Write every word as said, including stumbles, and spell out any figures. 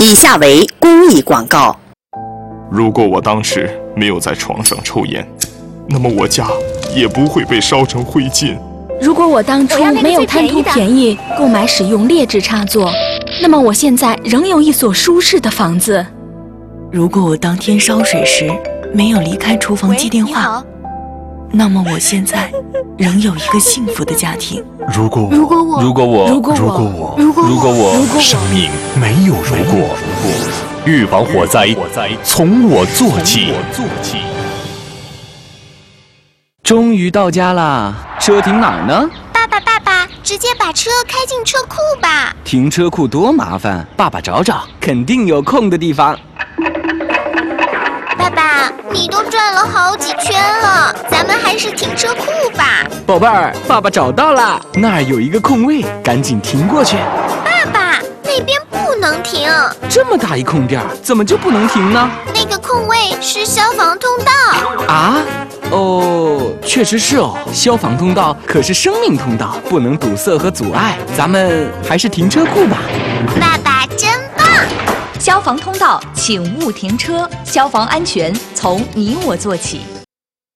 以下为公益广告。 如果我当时没有在床上抽烟，那么我家也不会被烧成灰烬。 如果我当初没有贪图便宜购买使用劣质插座，那么我现在仍有一所舒适的房子。 如果我当天烧水时没有离开厨房接电话，那么我现在仍有一个幸福的家庭。 如果如果我如果我如果我如果我如果如果我生命没有如果， 预防火灾从我做起。 终于到家啦，车停哪儿呢？ 爸爸，爸爸，直接把车开进车库吧。 停车库多麻烦，爸爸找找，肯定有空的地方。 爸爸，你都转了好几圈了，咱们还是停车库吧。 宝贝儿，爸爸找到了，那儿有一个空位，赶紧停过去。 爸爸，那边不能停。 这么大一空地儿，怎么就不能停呢？ 那个空位是消防通道。 啊？哦，确实是哦，消防通道可是生命通道，不能堵塞和阻碍。咱们还是停车库吧。 爸爸真棒！ 消防通道，请勿停车。消防安全从你我做起。